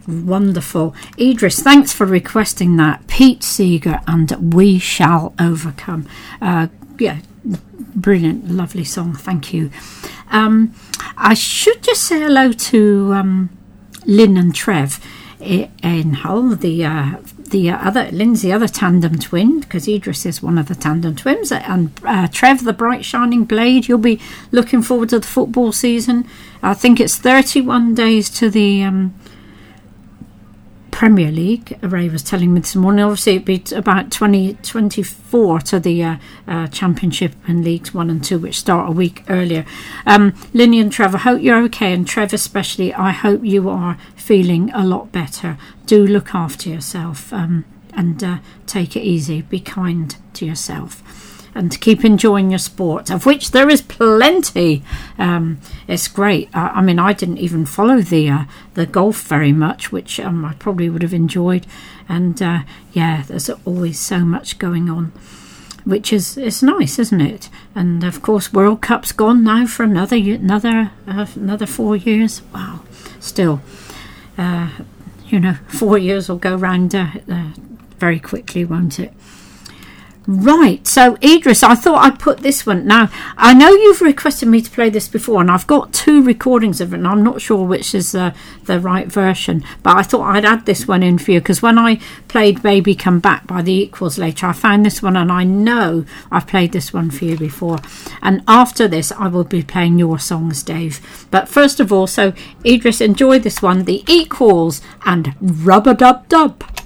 Wonderful. Idris, thanks for requesting that. Pete Seeger and We Shall Overcome. Yeah, brilliant, lovely song. Thank you. I should just say hello to Lynn and Trev in Hull, the other Lynn's the other tandem twin, because Idris is one of the tandem twins, and Trev, the bright shining blade. You'll be looking forward to the football season. I think it's 31 days to the Premier League. Ray was telling me this morning. Obviously it'd be about 2024 to the Championship and Leagues 1 and 2, which start a week earlier. Linny and Trevor, hope you're okay, and Trev especially, I hope you are feeling a lot better. Do look after yourself, and take it easy. Be kind to yourself, and keep enjoying your sport, of which there is plenty. It's great. I mean, I didn't even follow the golf very much, which I probably would have enjoyed. And yeah, there's always so much going on, which is it's nice, isn't it? And of course, World Cup's gone now for another 4 years. Wow, still, 4 years will go round very quickly, won't it? Right, so Idris, I thought I'd put this one. Now, I know you've requested me to play this before, and I've got 2 recordings of it, and I'm not sure which is the right version, but I thought I'd add this one in for you, because when I played Baby Come Back by the Equals later, I found this one, and I know I've played this one for you before. And after this, I will be playing your songs, Dave. But first of all, so Idris, enjoy this one, the Equals and Rub-a-Dub-Dub.